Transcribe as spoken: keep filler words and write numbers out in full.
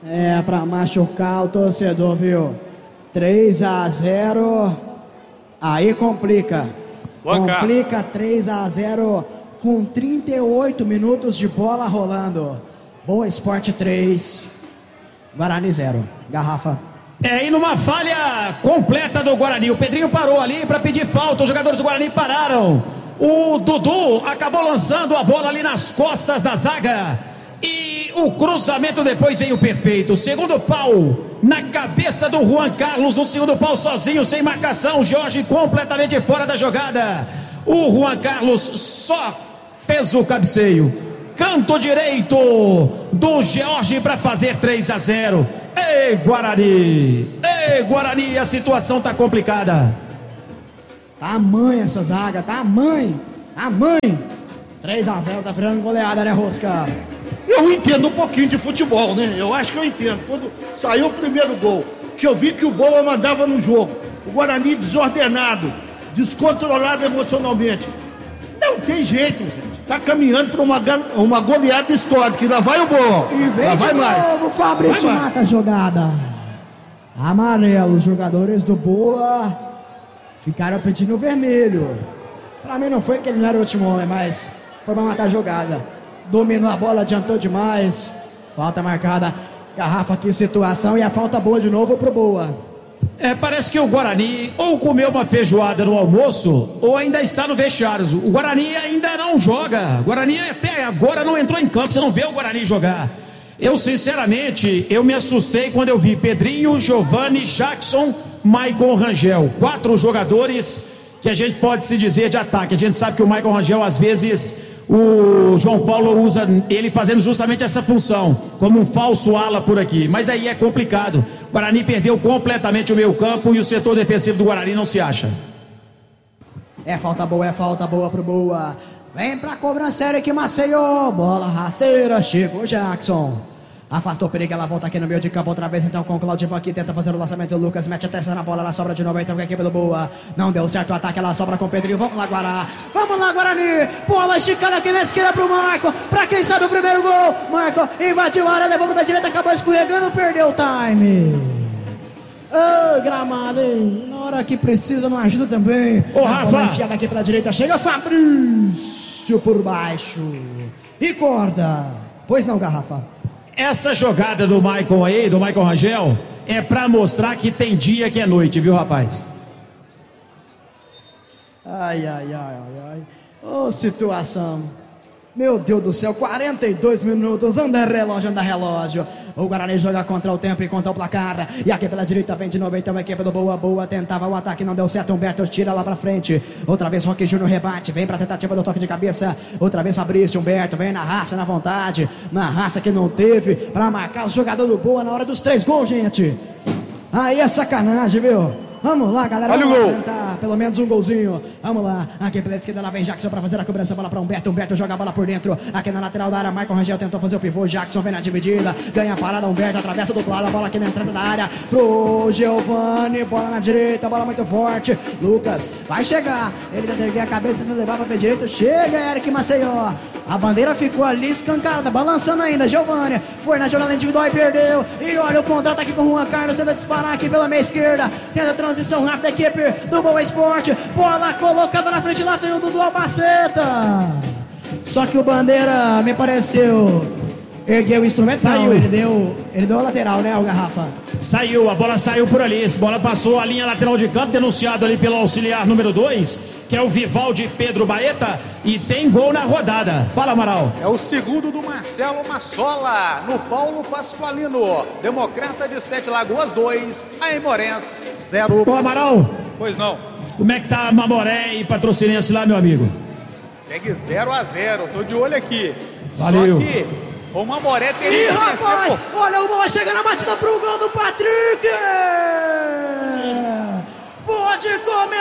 É, pra machucar o torcedor, viu? três a zero. Aí complica. Boa, complica três a zero com trinta e oito minutos de bola rolando. Boa Esporte três, Guarani zero. Garrafa. É, e numa falha completa do Guarani. O Pedrinho parou ali para pedir falta. Os jogadores do Guarani pararam. O Dudu acabou lançando a bola ali nas costas da zaga. E o cruzamento depois veio perfeito. Segundo pau na cabeça do Juan Carlos. No segundo pau sozinho, sem marcação. Jorge completamente fora da jogada. O Juan Carlos só fez o cabeceio. Canto direito do Jorge para fazer três a zero. Ei, Guarani! Ei, Guarani, a situação tá complicada. Tamanho essa zaga, tamanho, tamanho. três a zero, tá virando goleada, né, Rosca? Eu entendo um pouquinho de futebol, né? Eu acho que eu entendo. Quando saiu o primeiro gol, que eu vi que o Boa mandava no jogo, o Guarani desordenado, descontrolado emocionalmente. Não tem jeito, gente. Tá caminhando para uma, uma goleada histórica. E lá vai o Boa. E vem lá de vai novo, mais. Fabrício vai mata a jogada. Amarelo, os jogadores do Boa ficaram pedindo vermelho. Pra mim não foi que ele não era o último homem, mas foi pra matar a jogada. Dominou a bola, adiantou demais. Falta marcada. Garrafa, que situação. E a falta boa de novo pro Boa. É, parece que o Guarani ou comeu uma feijoada no almoço ou ainda está no vestiário. O Guarani ainda não joga. O Guarani até agora não entrou em campo. Você não vê o Guarani jogar. Eu, sinceramente, eu me assustei quando eu vi Pedrinho, Giovani, Jackson, Maicon Rangel. Quatro jogadores que a gente pode se dizer de ataque. A gente sabe que o Maicon Rangel, às vezes, o João Paulo usa ele fazendo justamente essa função, como um falso ala por aqui. Mas aí é complicado. O Guarani perdeu completamente o meio campo e o setor defensivo do Guarani não se acha. É falta boa, é falta boa pro Boa. Vem pra cobrança, Eric Maceió. Bola rasteira, chegou Jackson. Afastou o perigo, ela volta aqui no meio de campo outra vez, então com o Claudio aqui, tenta fazer o lançamento, o Lucas mete a testa na bola, ela sobra de novo, então com a equipe do Boa. Não deu certo o ataque, ela sobra com o Pedrinho, vamos lá Guará, vamos lá Guarani, bola esticada aqui na esquerda pro Marco, pra quem sabe o primeiro gol, Marco invadiu a área, levou pra direita, acabou escorregando, perdeu o time. Ô, oh, gramado, hein? Na hora que precisa, não ajuda também. Ô, Rafa! Enfiada aqui pela direita, chega Fabrício por baixo e corta. Pois não, Garrafa? Essa jogada do Maicon aí, do Maicon Rangel, é pra mostrar que tem dia que é noite, viu, rapaz? Ai, ai, ai, ai, ai. Ô, oh, situação. Meu Deus do céu, quarenta e dois minutos, anda relógio, anda relógio. O Guarani joga contra o tempo e contra o placar. E aqui pela direita vem de novo então a equipe do Boa. Boa tentava o ataque, não deu certo. Humberto tira lá pra frente. Outra vez Roque Júnior rebate, vem pra tentativa do toque de cabeça. Outra vez Fabrício, Humberto, vem na raça, na vontade. Na raça que não teve pra marcar o jogador do Boa na hora dos três gols, gente. Aí é sacanagem, viu? Vamos lá, galera. Olha vamos o gol. tentar pelo menos um golzinho. Vamos lá. Aqui pela esquerda, lá vem Jackson pra fazer a cobrança. Bola pra Humberto. Humberto joga a bola por dentro. Aqui na lateral da área, Maicon Rangel tentou fazer o pivô. Jackson vem na dividida. Ganha a parada. Humberto atravessa do outro lado. A bola aqui na entrada da área. Pro Giovani. Bola na direita. Bola muito forte. Lucas vai chegar. Ele tenta erguer a cabeça. Tenta levar pra pé direito. Chega, Eric Maceió. A bandeira ficou ali escancarada. Balançando ainda. Giovani foi na jogada individual e perdeu. E olha o contra-ataque com o Juan Carlos. Tenta disparar aqui pela meia esquerda. Tenta transição rápida aqui do Boa Esporte, bola colocada na frente, lá vem o Dudu Albaceta. Só que o Bandeira me pareceu ergueu o instrumento, saiu. Não, ele deu, ele deu a lateral, né, o Garrafa? Saiu, a bola saiu por ali, a bola passou a linha lateral de campo, denunciado ali pelo auxiliar número dois, que é o Vivaldi Pedro Baeta, e tem gol na rodada. Fala, Amaral. É o segundo do Marcelo Massola, no Paulo Pasqualino. Democrata de Sete Lagoas dois, Aimorés zero. Ô, Amaral. Pois não. Como é que tá a Mamoré e Patrocinense lá, meu amigo? Segue zero a zero, tô de olho aqui. Valeu. Só que o Mamoré teria Ih, que rapaz, por... olha o Boa chega na batida pro gol do Patrick. Pode comer.